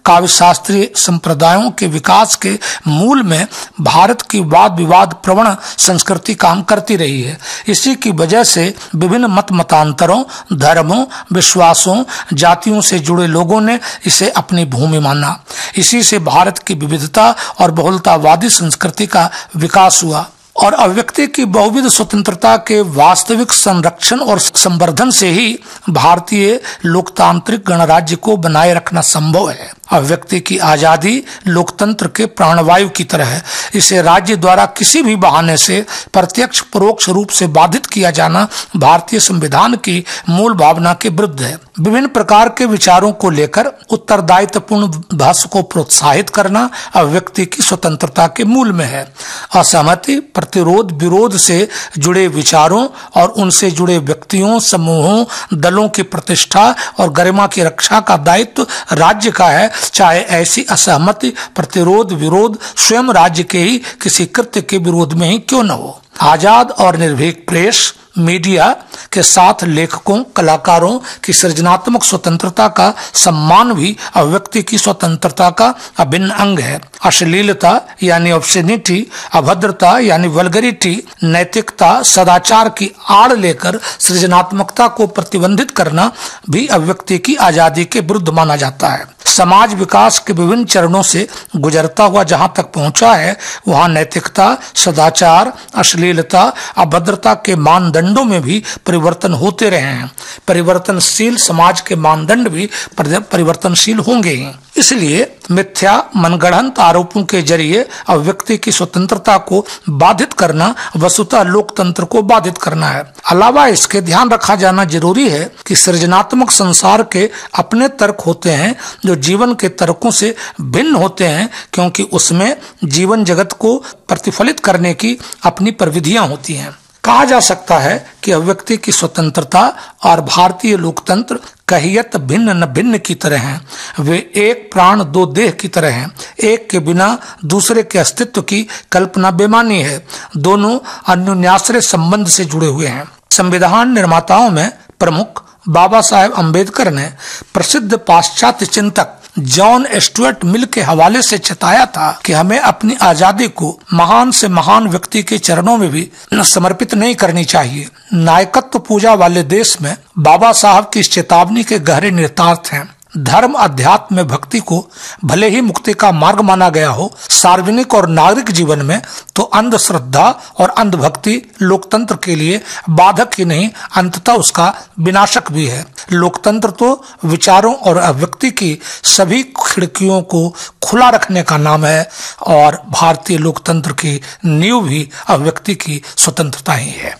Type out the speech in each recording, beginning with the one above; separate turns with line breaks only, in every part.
काव्य शास्त्रीय संप्रदायों के विकास के मूल में भारत की वाद विवाद प्रवण संस्कृति काम करती रही है। इसी की वजह से विभिन्न मतांतरों, धर्मों, विश्वासों, जातियों से जुड़े लोगों ने इसे अपनी भूमि माना। इसी से भारत की विविधता और बहुलतावादी संस्कृति का विकास हुआ और अभिव्यक्ति की बहुविध स्वतंत्रता के वास्तविक संरक्षण और संवर्धन से ही भारतीय लोकतांत्रिक गणराज्य को बनाए रखना संभव है। अभिव्यक्ति की आजादी लोकतंत्र के प्राणवायु की तरह है। इसे राज्य द्वारा किसी भी बहाने से प्रत्यक्ष परोक्ष रूप से बाधित किया जाना भारतीय संविधान की मूल भावना के विरुद्ध है। विभिन्न प्रकार के विचारों को लेकर उत्तरदायित्वपूर्ण बहस को प्रोत्साहित करना अभिव्यक्ति की स्वतंत्रता के मूल में है। असहमति, प्रतिरोध, विरोध से जुड़े विचारों और उनसे जुड़े व्यक्तियों, समूहों, दलों की प्रतिष्ठा और गरिमा की रक्षा का दायित्व राज्य का है, चाहे ऐसी असहमति, प्रतिरोध, विरोध स्वयं राज्य के ही किसी कृत्य के विरोध में ही क्यों न हो। आजाद और निर्भीक प्रेस, मीडिया के साथ लेखकों, कलाकारों की सृजनात्मक स्वतंत्रता का सम्मान भी अभिव्यक्ति की स्वतंत्रता का अभिन्न अंग है। अश्लीलता यानी ऑब्सेनिटी, अभद्रता यानी वल्गरिटी, नैतिकता, सदाचार की आड़ लेकर सृजनात्मकता को प्रतिबंधित करना भी अभिव्यक्ति की आजादी के विरुद्ध माना जाता है। समाज विकास के विभिन्न चरणों से गुजरता हुआ जहां तक पहुंचा है, वहां नैतिकता, सदाचार, अश्लीलता, अभद्रता के मानदंडों में भी परिवर्तन होते रहे हैं। परिवर्तनशील समाज के मानदंड भी परिवर्तनशील होंगे ही। इसलिए मिथ्या मनगढ़ंत आरोपों के जरिए अभिव्यक्ति की स्वतंत्रता को बाधित करना वस्तुतः लोकतंत्र को बाधित करना है। अलावा इसके ध्यान रखा जाना जरूरी है कि सृजनात्मक संसार के अपने तर्क होते हैं जो जीवन के तर्कों से भिन्न होते हैं, क्योंकि उसमें जीवन जगत को प्रतिफलित करने की अपनी प्रविधियां होती हैं। कहा जा सकता है कि अभिव्यक्ति की स्वतंत्रता और भारतीय लोकतंत्र कहियत भिन्न न भिन्न की तरह हैं। वे एक प्राण दो देह की तरह हैं। एक के बिना दूसरे के अस्तित्व की कल्पना बेमानी है। दोनों अन्योन्याश्रय संबंध से जुड़े हुए हैं। संविधान निर्माताओं में प्रमुख बाबा साहेब अम्बेडकर ने प्रसिद्ध पाश्चात्य चिंतक जॉन स्टुअर्ट मिल के हवाले से चेताया था कि हमें अपनी आजादी को महान से महान व्यक्ति के चरणों में भी समर्पित नहीं करनी चाहिए। नायकत्व पूजा वाले देश में बाबा साहब की इस चेतावनी के गहरे निहितार्थ हैं। धर्म अध्यात्म में भक्ति को भले ही मुक्ति का मार्ग माना गया हो, सार्वजनिक और नागरिक जीवन में तो अंधश्रद्धा और अंधभक्ति लोकतंत्र के लिए बाधक ही नहीं, अंततः उसका विनाशक भी है। लोकतंत्र तो विचारों और अभिव्यक्ति की सभी खिड़कियों को खुला रखने का नाम है और भारतीय लोकतंत्र की नींव भी अभिव्यक्ति की स्वतंत्रता ही है।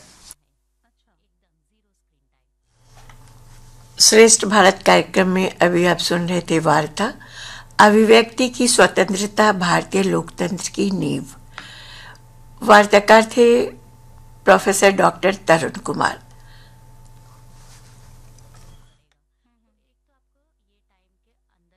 श्रेष्ठ भारत कार्यक्रम में अभी आप सुन रहे थे वार्ता अभिव्यक्ति की स्वतंत्रता भारतीय लोकतंत्र की नींव। वार्ताकार थे प्रोफेसर डॉक्टर तरुण कुमार।